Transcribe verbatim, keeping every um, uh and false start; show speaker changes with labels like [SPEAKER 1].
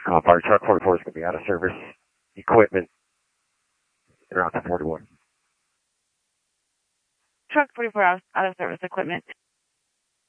[SPEAKER 1] Uh, fire truck forty-four is going to be out of service. Equipment, they're out to forty-one.
[SPEAKER 2] Truck forty-four out, out of service equipment.